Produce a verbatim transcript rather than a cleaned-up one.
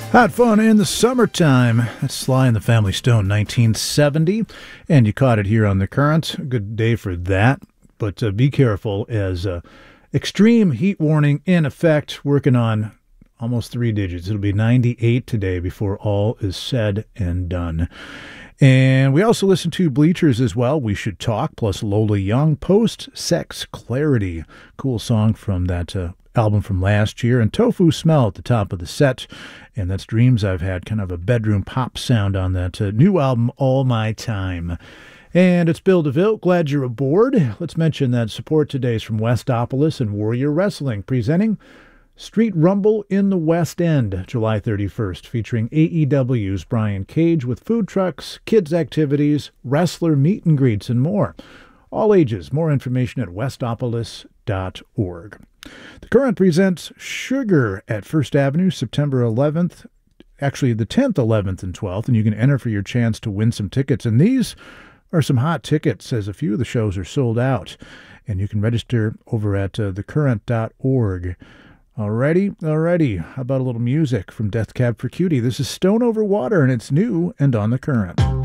Hot fun in the summertime. That's Sly and the Family Stone, nineteen seventy. And you caught it here on The Current. A good day for that. But uh, be careful as uh, extreme heat warning in effect, working on almost three digits. It'll be ninety-eight today before all is said and done. And we also listen to Bleachers as well. We Should Talk, plus Lola Young, Post-Sex Clarity. Cool song from that uh, album from last year. And Tofu Smell at the top of the set. And that's Dreams I've Had, kind of a bedroom pop sound on that uh, new album, All My Time. And it's Bill DeVille. Glad you're aboard. Let's mention that support today is from Westopolis and Warrior Wrestling, presenting Street Rumble in the West End, July thirty-first, featuring A E W's Brian Cage with food trucks, kids' activities, wrestler meet and greets, and more. All ages. More information at westopolis dot org. The Current presents Sugar at First Avenue, September eleventh. Actually, the tenth, eleventh, and twelfth, and you can enter for your chance to win some tickets. And these are some hot tickets, as a few of the shows are sold out. And you can register over at uh, the current dot org. Alrighty, alrighty. How about a little music from Death Cab for Cutie? This is Stone Over Water, and it's new and on The Current.